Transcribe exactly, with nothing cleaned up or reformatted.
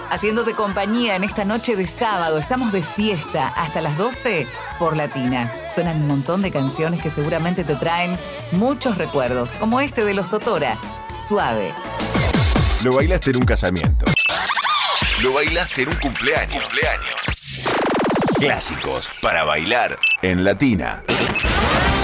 haciéndote compañía en esta noche de sábado. Estamos de fiesta hasta las doce por Latina. Suenan un montón de canciones que seguramente te traen muchos recuerdos, como este de los Totora, Suave. Lo bailaste en un casamiento. Lo bailaste en un cumpleaños. Cumpleaños. Clásicos para bailar en Latina.